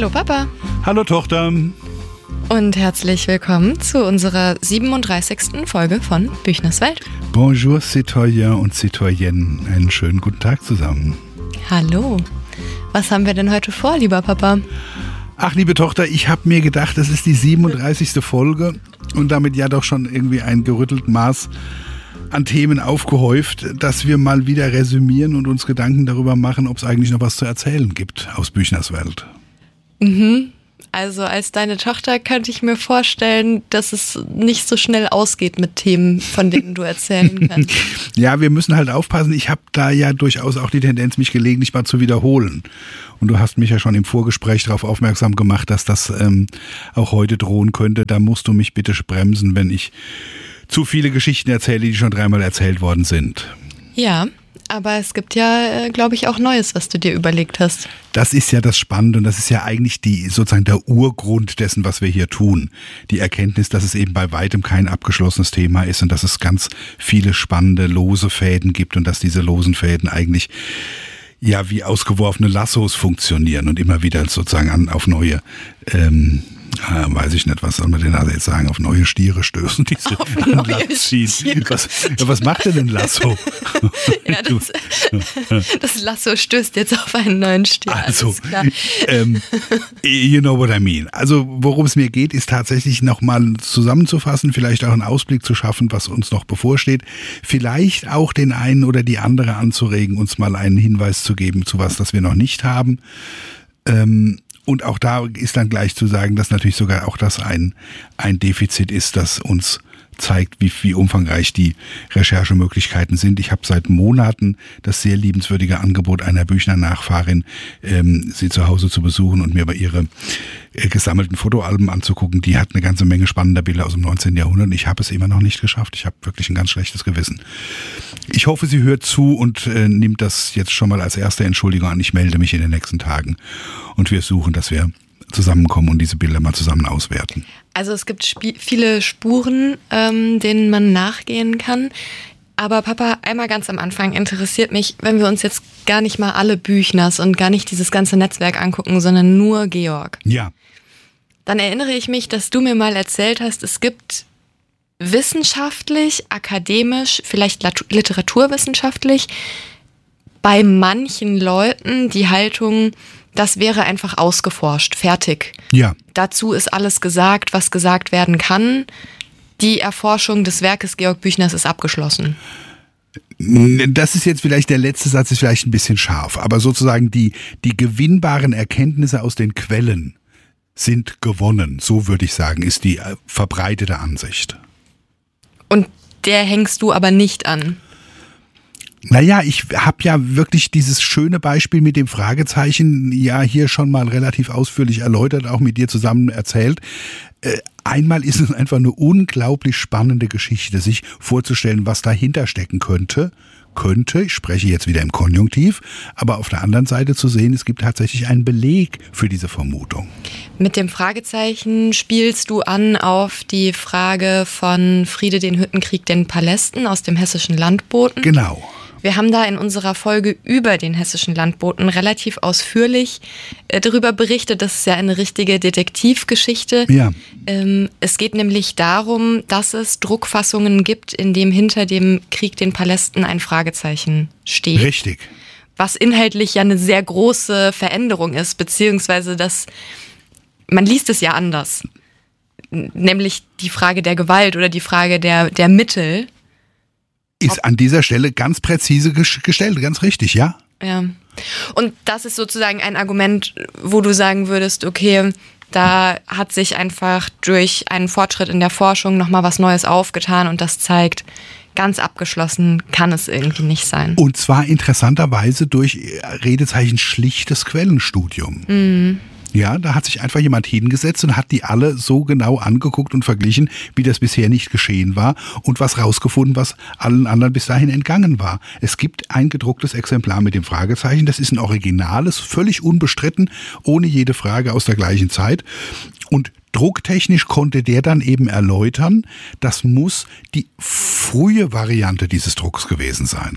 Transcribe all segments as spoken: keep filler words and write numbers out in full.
Hallo Papa. Hallo Tochter. Und herzlich willkommen zu unserer siebenunddreißigsten Folge von Büchners Welt. Bonjour Citoyen und Citoyenne. Einen schönen guten Tag zusammen. Hallo. Was haben wir denn heute vor, lieber Papa? Ach, liebe Tochter, ich habe mir gedacht, das ist die siebenunddreißigste Folge und damit ja doch schon irgendwie ein gerüttelt Maß an Themen aufgehäuft, dass wir mal wieder resümieren und uns Gedanken darüber machen, ob es eigentlich noch was zu erzählen gibt aus Büchners Welt. Mhm. Also als deine Tochter könnte ich mir vorstellen, dass es nicht so schnell ausgeht mit Themen, von denen du erzählen kannst. Ja, wir müssen halt aufpassen. Ich habe da ja durchaus auch die Tendenz, mich gelegentlich mal zu wiederholen. Und du hast mich ja schon im Vorgespräch darauf aufmerksam gemacht, dass das ähm, auch heute drohen könnte. Da musst du mich bitte bremsen, wenn ich zu viele Geschichten erzähle, die schon dreimal erzählt worden sind. Ja. Aber es gibt ja, glaube ich, auch Neues, was du dir überlegt hast. Das ist ja das Spannende und das ist ja eigentlich die sozusagen der Urgrund dessen, was wir hier tun. Die Erkenntnis, dass es eben bei weitem kein abgeschlossenes Thema ist und dass es ganz viele spannende lose Fäden gibt und dass diese losen Fäden eigentlich ja wie ausgeworfene Lassos funktionieren und immer wieder sozusagen an, auf neue ähm, Ah, weiß ich nicht, was soll man denn also jetzt sagen, auf neue Stiere stößen, die sie auf an neue Land ziehen. Was, ja, was macht denn ein Lasso? Ja, das, das Lasso stößt jetzt auf einen neuen Stier. Also, ähm, you know what I mean. Also, worum es mir geht, ist tatsächlich nochmal zusammenzufassen, vielleicht auch einen Ausblick zu schaffen, was uns noch bevorsteht. Vielleicht auch den einen oder die andere anzuregen, uns mal einen Hinweis zu geben zu was, das wir noch nicht haben. Ähm, Und auch da ist dann gleich zu sagen, dass natürlich sogar auch das ein, ein Defizit ist, das uns zeigt, wie, wie umfangreich die Recherchemöglichkeiten sind. Ich habe seit Monaten das sehr liebenswürdige Angebot einer Büchner-Nachfahrin, ähm, sie zu Hause zu besuchen und mir bei ihre äh, gesammelten Fotoalben anzugucken. Die hat eine ganze Menge spannender Bilder aus dem neunzehnten Jahrhundert und ich habe es immer noch nicht geschafft. Ich habe wirklich ein ganz schlechtes Gewissen. Ich hoffe, sie hört zu und äh, nimmt das jetzt schon mal als erste Entschuldigung an. Ich melde mich in den nächsten Tagen und wir suchen, dass wir zusammenkommen und diese Bilder mal zusammen auswerten. Also es gibt sp- viele Spuren, ähm, denen man nachgehen kann. Aber Papa, einmal ganz am Anfang interessiert mich, wenn wir uns jetzt gar nicht mal alle Büchners und gar nicht dieses ganze Netzwerk angucken, sondern nur Georg. Ja. Dann erinnere ich mich, dass du mir mal erzählt hast, es gibt wissenschaftlich, akademisch, vielleicht literaturwissenschaftlich bei manchen Leuten die Haltung, das wäre einfach ausgeforscht, fertig. Ja. Dazu ist alles gesagt, was gesagt werden kann. Die Erforschung des Werkes Georg Büchners ist abgeschlossen. Das ist jetzt vielleicht, der letzte Satz ist vielleicht ein bisschen scharf, aber sozusagen die, die gewinnbaren Erkenntnisse aus den Quellen sind gewonnen, so würde ich sagen, ist die verbreitete Ansicht. Und der hängst du aber nicht an? Naja, ich habe ja wirklich dieses schöne Beispiel mit dem Fragezeichen ja hier schon mal relativ ausführlich erläutert, auch mit dir zusammen erzählt. Äh, einmal ist es einfach eine unglaublich spannende Geschichte, sich vorzustellen, was dahinter stecken könnte. Könnte, ich spreche jetzt wieder im Konjunktiv, aber auf der anderen Seite zu sehen, es gibt tatsächlich einen Beleg für diese Vermutung. Mit dem Fragezeichen spielst du an auf die Frage von Friede den Hüttenkrieg den Palästen aus dem Hessischen Landboten. Genau. Wir haben da in unserer Folge über den Hessischen Landboten relativ ausführlich äh, darüber berichtet. Das ist ja eine richtige Detektivgeschichte. Ja. Ähm, es geht nämlich darum, dass es Druckfassungen gibt, in dem hinter dem Krieg den Palästen ein Fragezeichen steht. Richtig. Was inhaltlich ja eine sehr große Veränderung ist, beziehungsweise dass man liest es ja anders. Nämlich die Frage der Gewalt oder die Frage der, der Mittel. Ist an dieser Stelle ganz präzise gestellt, ganz richtig, ja? Ja. Und das ist sozusagen ein Argument, wo du sagen würdest, okay, da hat sich einfach durch einen Fortschritt in der Forschung nochmal was Neues aufgetan und das zeigt, ganz abgeschlossen kann es irgendwie nicht sein. Und zwar interessanterweise durch Redezeichen schlichtes Quellenstudium. Mhm. Ja, da hat sich einfach jemand hingesetzt und hat die alle so genau angeguckt und verglichen, wie das bisher nicht geschehen war und was rausgefunden, was allen anderen bis dahin entgangen war. Es gibt ein gedrucktes Exemplar mit dem Fragezeichen, das ist ein originales, völlig unbestritten, ohne jede Frage aus der gleichen Zeit. Und drucktechnisch konnte der dann eben erläutern, das muss die frühe Variante dieses Drucks gewesen sein.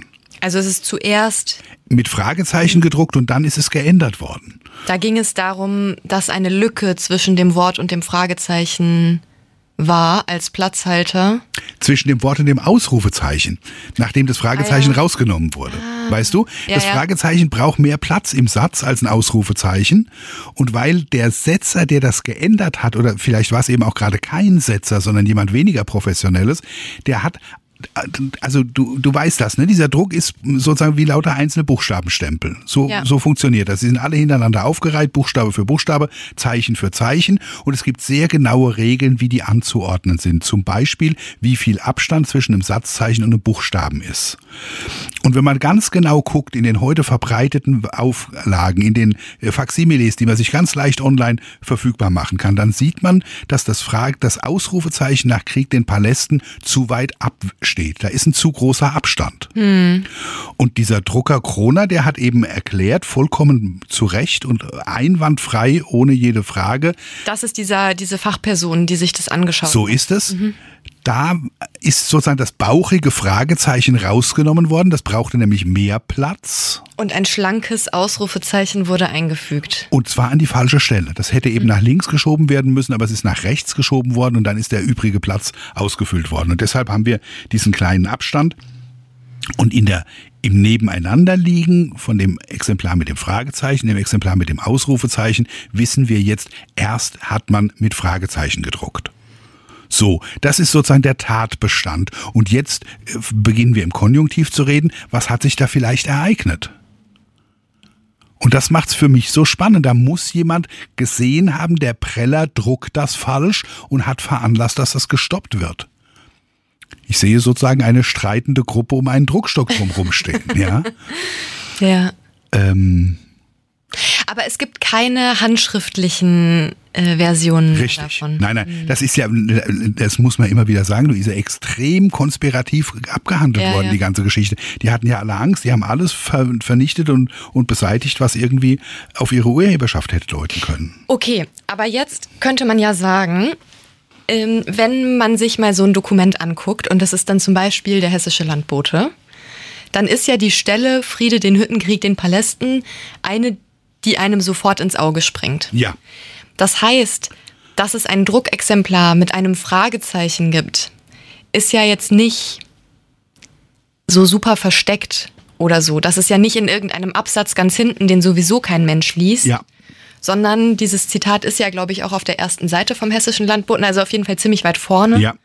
Also es ist zuerst mit Fragezeichen gedruckt und dann ist es geändert worden. Da ging es darum, dass eine Lücke zwischen dem Wort und dem Fragezeichen war als Platzhalter. Zwischen dem Wort und dem Ausrufezeichen, nachdem das Fragezeichen ah, ja. rausgenommen wurde. Ah. Weißt du, ja, das ja. Fragezeichen braucht mehr Platz im Satz als ein Ausrufezeichen. Und weil der Setzer, der das geändert hat, oder vielleicht war es eben auch gerade kein Setzer, sondern jemand weniger Professionelles, der hat also du, du weißt das, ne? Dieser Druck ist sozusagen wie lauter einzelne Buchstabenstempel. So, ja. so funktioniert das. Sie sind alle hintereinander aufgereiht, Buchstabe für Buchstabe, Zeichen für Zeichen. Und es gibt sehr genaue Regeln, wie die anzuordnen sind. Zum Beispiel, wie viel Abstand zwischen einem Satzzeichen und einem Buchstaben ist. Und wenn man ganz genau guckt in den heute verbreiteten Auflagen, in den Faksimiles, die man sich ganz leicht online verfügbar machen kann, dann sieht man, dass das, Frage, das Ausrufezeichen nach Krieg den Palästen zu weit absteht. Da ist ein zu großer Abstand. Hm. Und dieser Drucker Kroner, der hat eben erklärt, vollkommen zu Recht und einwandfrei, ohne jede Frage. Das ist dieser, diese Fachperson, die sich das angeschaut hat. So ist es. Mhm. Da ist sozusagen das bauchige Fragezeichen rausgenommen worden. Das brauchte nämlich mehr Platz. Und ein schlankes Ausrufezeichen wurde eingefügt. Und zwar an die falsche Stelle. Das hätte eben mhm. nach links geschoben werden müssen, aber es ist nach rechts geschoben worden und dann ist der übrige Platz ausgefüllt worden. Und deshalb haben wir diesen kleinen Abstand. Und in der, im Nebeneinanderliegen von dem Exemplar mit dem Fragezeichen, dem Exemplar mit dem Ausrufezeichen, wissen wir jetzt, erst hat man mit Fragezeichen gedruckt. So, das ist sozusagen der Tatbestand. Und jetzt beginnen wir im Konjunktiv zu reden. Was hat sich da vielleicht ereignet? Und das macht's für mich so spannend. Da muss jemand gesehen haben, der Preller druckt das falsch und hat veranlasst, dass das gestoppt wird. Ich sehe sozusagen eine streitende Gruppe um einen Druckstock drumherum stehen. Ja. Ja. Ähm. Aber es gibt keine handschriftlichen äh, Versionen Richtig. davon. Nein, nein, das ist ja, das muss man immer wieder sagen, du ist ja extrem konspirativ abgehandelt ja, worden, ja. die ganze Geschichte. Die hatten ja alle Angst, die haben alles ver- vernichtet und, und beseitigt, was irgendwie auf ihre Urheberschaft hätte deuten können. Okay, aber jetzt könnte man ja sagen, ähm, wenn man sich mal so ein Dokument anguckt und das ist dann zum Beispiel der Hessische Landbote, dann ist ja die Stelle Friede den Hütten, Krieg den Palästen eine, die einem sofort ins Auge springt. Ja. Das heißt, dass es ein Druckexemplar mit einem Fragezeichen gibt, ist ja jetzt nicht so super versteckt oder so. Das ist ja nicht in irgendeinem Absatz ganz hinten, den sowieso kein Mensch liest. Ja. Sondern dieses Zitat ist ja, glaube ich, auch auf der ersten Seite vom Hessischen Landboten, also auf jeden Fall ziemlich weit vorne. Ja.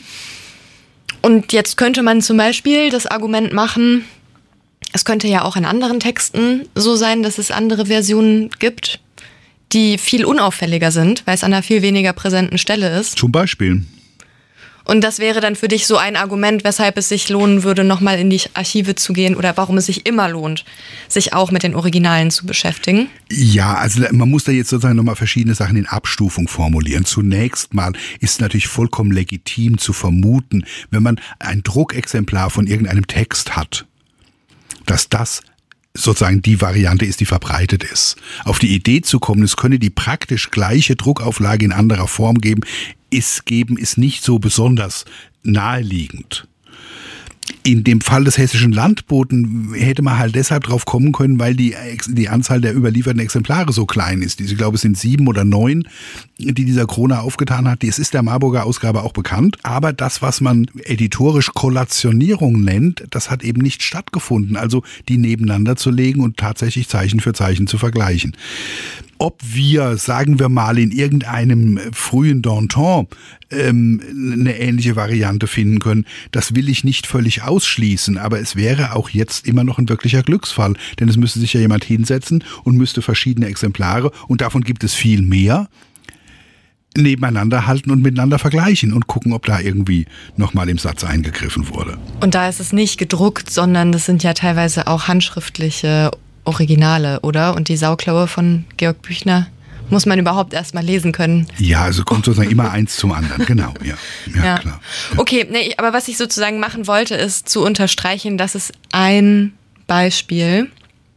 Und jetzt könnte man zum Beispiel das Argument machen, es könnte ja auch in anderen Texten so sein, dass es andere Versionen gibt, die viel unauffälliger sind, weil es an einer viel weniger präsenten Stelle ist. Zum Beispiel. Und das wäre dann für dich so ein Argument, weshalb es sich lohnen würde, nochmal in die Archive zu gehen oder warum es sich immer lohnt, sich auch mit den Originalen zu beschäftigen? Ja, also man muss da jetzt sozusagen nochmal verschiedene Sachen in Abstufung formulieren. Zunächst mal ist natürlich vollkommen legitim zu vermuten, wenn man ein Druckexemplar von irgendeinem Text hat, dass das sozusagen die Variante ist, die verbreitet ist. Auf die Idee zu kommen, es könne die praktisch gleiche Druckauflage in anderer Form geben, ist geben, ist nicht so besonders naheliegend. In dem Fall des Hessischen Landboten hätte man halt deshalb drauf kommen können, weil die, die Anzahl der überlieferten Exemplare so klein ist. Ich glaube, es sind sieben oder neun, die dieser Kroner aufgetan hat. Das ist der Marburger Ausgabe auch bekannt. Aber das, was man editorisch Kollationierung nennt, das hat eben nicht stattgefunden. Also die nebeneinander zu legen und tatsächlich Zeichen für Zeichen zu vergleichen. Ob wir, sagen wir mal, in irgendeinem frühen Danton ähm, eine ähnliche Variante finden können, das will ich nicht völlig ausschließen, aber es wäre auch jetzt immer noch ein wirklicher Glücksfall, denn es müsste sich ja jemand hinsetzen und müsste verschiedene Exemplare, und davon gibt es viel mehr, nebeneinander halten und miteinander vergleichen und gucken, ob da irgendwie nochmal im Satz eingegriffen wurde. Und da ist es nicht gedruckt, sondern das sind ja teilweise auch handschriftliche Originale, oder? Und die Sauklaue von Georg Büchner muss man überhaupt erst mal lesen können. Ja, also kommt sozusagen immer eins zum anderen, genau, ja, ja, ja. klar. Ja. Okay, nee, aber was ich sozusagen machen wollte, ist zu unterstreichen, dass es ein Beispiel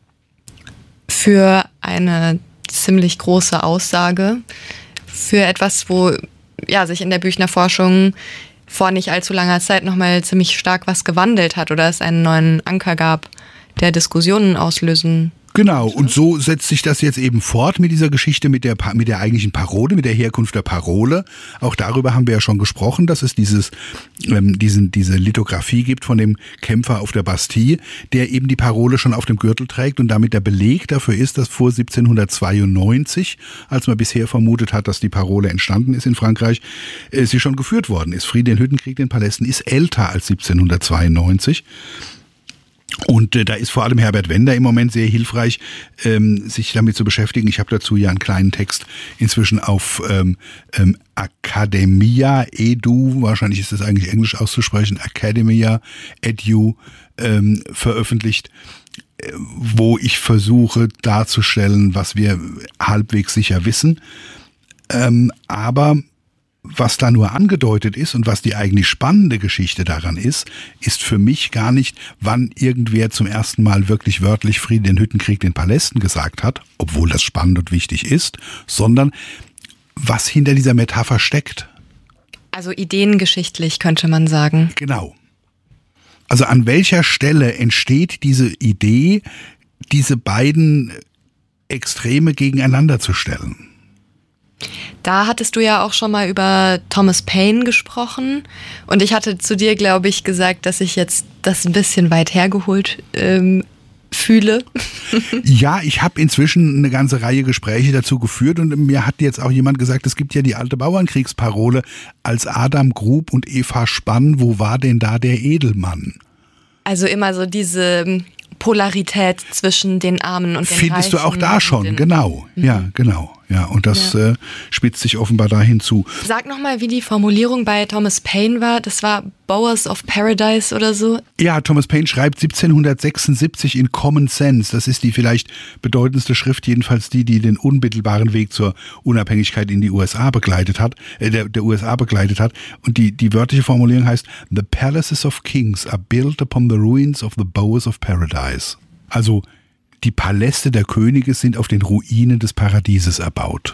für eine ziemlich große Aussage, für etwas, wo ja, sich in der Büchner Forschung vor nicht allzu langer Zeit nochmal ziemlich stark was gewandelt hat oder es einen neuen Anker gab, der Diskussionen auslösen. Genau, und so setzt sich das jetzt eben fort mit dieser Geschichte, mit der, mit der eigentlichen Parole, mit der Herkunft der Parole. Auch darüber haben wir ja schon gesprochen, dass es dieses, ähm, diesen, diese Lithografie gibt von dem Kämpfer auf der Bastille, der eben die Parole schon auf dem Gürtel trägt und damit der Beleg dafür ist, dass vor siebzehnhundertzweiundneunzig, als man bisher vermutet hat, dass die Parole entstanden ist in Frankreich, äh, sie schon geführt worden ist. Friede, den Hüttenkrieg, den Palästen ist älter als siebzehnhundertzweiundneunzig. Und äh, da ist vor allem Herbert Wender im Moment sehr hilfreich, ähm, sich damit zu beschäftigen. Ich habe dazu ja einen kleinen Text inzwischen auf ähm, ähm, Academia Edu, wahrscheinlich ist das eigentlich englisch auszusprechen, Academia Edu ähm, veröffentlicht, äh, wo ich versuche darzustellen, was wir halbwegs sicher wissen. Ähm, aber was da nur angedeutet ist und was die eigentlich spannende Geschichte daran ist, ist für mich gar nicht, wann irgendwer zum ersten Mal wirklich wörtlich Friede, den Hüttenkrieg, den Palästen gesagt hat, obwohl das spannend und wichtig ist, sondern was hinter dieser Metapher steckt. Also ideengeschichtlich könnte man sagen. Genau. Also an welcher Stelle entsteht diese Idee, diese beiden Extreme gegeneinander zu stellen? Da hattest du ja auch schon mal über Thomas Paine gesprochen und ich hatte zu dir, glaube ich, gesagt, dass ich jetzt das ein bisschen weit hergeholt ähm, fühle. Ja, ich habe inzwischen eine ganze Reihe Gespräche dazu geführt und mir hat jetzt auch jemand gesagt, es gibt ja die alte Bauernkriegsparole, als Adam grub und Eva spann, wo war denn da der Edelmann? Also immer so diese Polarität zwischen den Armen und den Reichen. Findest du auch da schon, genau, mhm. ja, genau. Ja, und das ja. äh, spitzt sich offenbar dahin zu. Sag nochmal, wie die Formulierung bei Thomas Paine war. Das war Bowers of Paradise oder so? Ja, Thomas Paine schreibt siebzehnhundertsechsundsiebzig in Common Sense. Das ist die vielleicht bedeutendste Schrift, jedenfalls die, die den unmittelbaren Weg zur Unabhängigkeit in die U S A begleitet hat, äh, der, der U S A begleitet hat. Und die, die wörtliche Formulierung heißt: The palaces of kings are built upon the ruins of the bowers of paradise. Also die Paläste der Könige sind auf den Ruinen des Paradieses erbaut.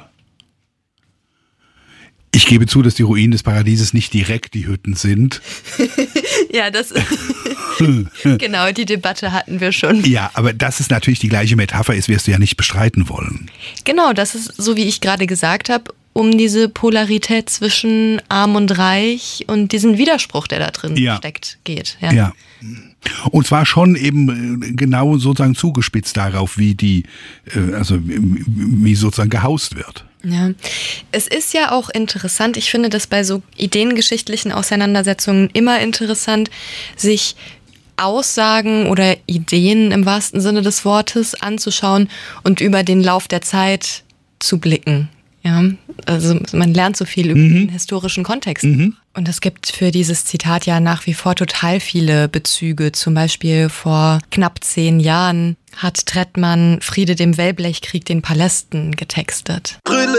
Ich gebe zu, dass die Ruinen des Paradieses nicht direkt die Hütten sind. Ja, das genau, die Debatte hatten wir schon. Ja, aber dass es natürlich die gleiche Metapher ist, wirst du ja nicht bestreiten wollen. Genau, das ist, so wie ich gerade gesagt habe, um diese Polarität zwischen Arm und Reich und diesen Widerspruch, der da drin ja. steckt, geht. Ja. ja. Und zwar schon eben genau sozusagen zugespitzt darauf, wie die, also wie sozusagen gehaust wird. Ja, es ist ja auch interessant, ich finde das bei so ideengeschichtlichen Auseinandersetzungen immer interessant, sich Aussagen oder Ideen im wahrsten Sinne des Wortes anzuschauen und über den Lauf der Zeit zu blicken. Ja, also man lernt so viel über mhm. den historischen Kontext. Mhm. Und es gibt für dieses Zitat ja nach wie vor total viele Bezüge. Zum Beispiel vor knapp zehn Jahren hat Trettmann Friede dem Wellblechkrieg den Palästen getextet.